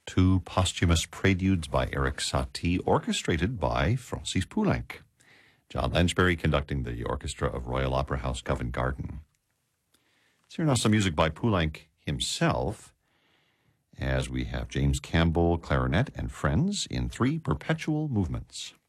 Two posthumous preludes by Erik Satie, orchestrated by Francis Poulenc. John Lansbury conducting the orchestra of Royal Opera House Covent Garden. Let's hear now some music by Poulenc himself, as we have James Campbell, clarinet, and friends in three perpetual movements.